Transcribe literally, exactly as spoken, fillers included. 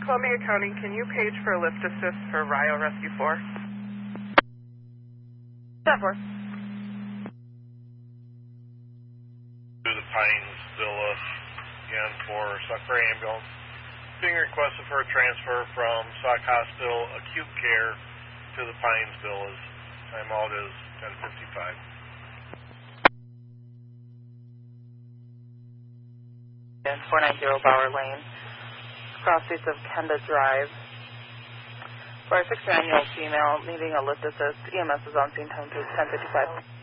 Columbia County, can you page for a lift assist for Rio Rescue four? ten four. To the Pines Villa again for Sucker Ambulance. Being requested for a transfer from Sauk Hospital Acute Care to the Pines Villas. Time out is ten fifty-five. four ninety Bower Lane, cross streets of Kenda Drive. For a sixty-nine-year-old female needing a lift assist, E M S is on scene, time to ten fifty-five.